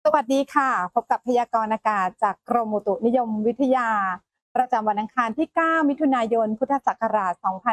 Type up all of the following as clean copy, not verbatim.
สวัสดีค่ะพบกับพยากรณ์อากาศจากกรมอุตุนิยมวิทยาประจำวันอังคารที่ 9 มิถุนายน พุทธศักราช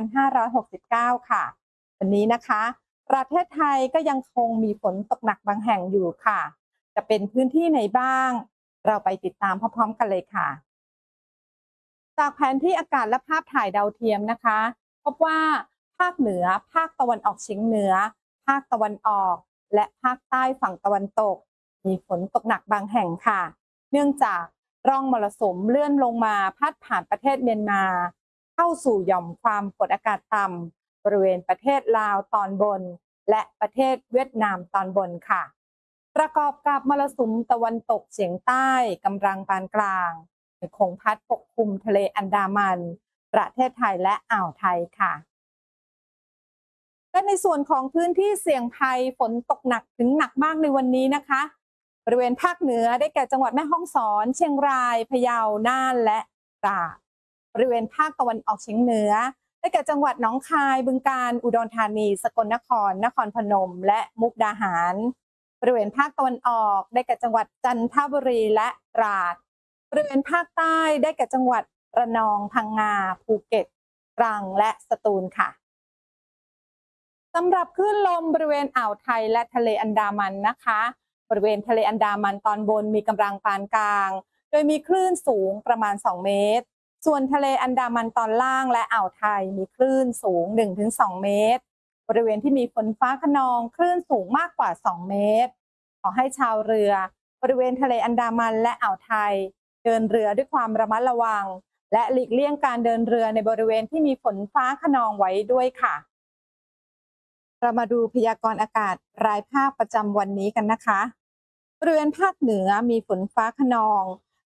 2569 ค่ะวันนี้นะคะประเทศไทยก็ยังคงมีฝนตกหนักบางแห่งอยู่ค่ะจะเป็นพื้นที่ไหนบ้างเราไปติดตามพร้อมๆกันเลยค่ะจากแผนที่อากาศและภาพถ่ายดาวเทียมนะคะพบว่าภาคเหนือภาคตะวันออกเฉียงเหนือภาคตะวันออกและภาคใต้ฝั่งตะวันตก มีฝนตกหนักบางแห่งค่ะ เนื่องจากร่องมรสุมเลื่อนลงมาพัดผ่านประเทศเมียนมาเข้าสู่หย่อมความกดอากาศต่ำบริเวณประเทศลาวตอนบนและประเทศเวียดนามตอนบนค่ะ ประกอบกับมรสุมตะวันตกเฉียงใต้กำลังปานกลางยังคงพัดปกคลุมทะเลอันดามันประเทศไทยและอ่าวไทยค่ะและในส่วนของพื้นที่เสี่ยงภัยฝนตกหนักถึงหนักมากในวันนี้นะคะ บริเวณภาคเหนือได้แก่จังหวัดแม่ฮ่องสอนเชียงรายพะเยาน่านและตราดบริเวณภาคตะวันออกเฉียงเหนือได้แก่จังหวัดหนองคายบึงกาฬอุดรธานีสกลนครนครพนมและมุกดาหารบริเวณภาคตะวันออกได้แก่จังหวัดจันทบุรีและตราดบริเวณภาคใต้ได้แก่จังหวัดระนองพังงาภูเก็ตตรังและสตูลค่ะสำหรับคลื่นลมบริเวณอ่าวไทยและทะเลอันดามันนะคะบริเวณทะเลอันดามันตอนบนมีกำลังปานกลางโดยมีคลื่นสูงประมาณ2เมตรส่วนทะเลอันดามันตอนล่างและอ่าวไทยมีคลื่นสูง 1-2 เมตรบริเวณที่มีฝนฟ้าคะนองคลื่นสูงมากกว่า2เมตรขอให้ชาวเรือบริเวณทะเลอันดามันและอ่าวไทยเดินเรือด้วยความระมัดระวังและหลีกเลี่ยงการเดินเรือในบริเวณที่มีฝนฟ้าคะนองไว้ด้วยค่ะ เรามาดูพยากรณ์อากาศรายภาคประจำวันนี้กันนะคะบริเวณภาคเหนือมีฝนฟ้าคะนอง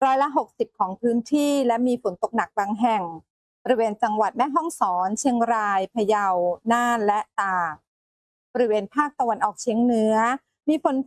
60%ของพื้นที่และมีฝนตกหนักบางแห่งบริเวณจังหวัดแม่ฮ่องสอนเชียงรายพะเยาน่านและตากบริเวณภาคตะวันออกเฉียงเหนือมีฝน